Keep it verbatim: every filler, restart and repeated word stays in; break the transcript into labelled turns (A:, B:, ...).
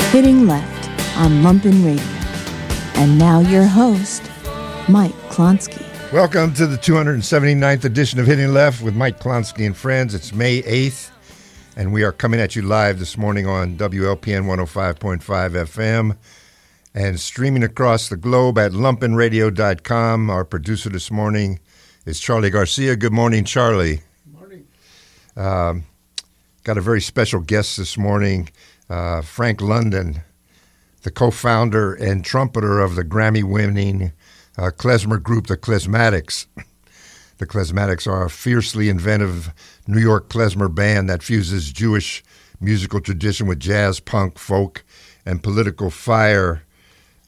A: Hitting Left on Lumpen Radio. And now your host, Mike Klonsky.
B: Welcome to the two hundred seventy-ninth edition of Hitting Left with Mike Klonsky and friends. It's May eighth, and we are coming at you live this morning on W L P N one oh five point five F M and streaming across the globe at lumpen radio dot com. Our producer this morning is Charlie Garcia. Good morning, Charlie.
C: Good morning.
B: Um, got a very special guest this morning, uh, Frank London, the co-founder and trumpeter of the Grammy-winning uh, klezmer group, the Klezmatics. The Klezmatics are a fiercely inventive New York klezmer band that fuses Jewish musical tradition with jazz, punk, folk, and political fire.